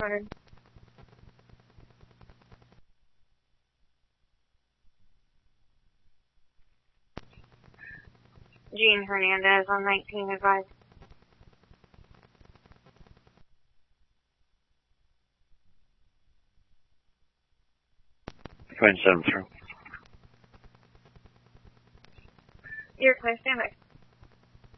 card. Jean Hernandez on 19 advised. 27 through. You're clear, stand by.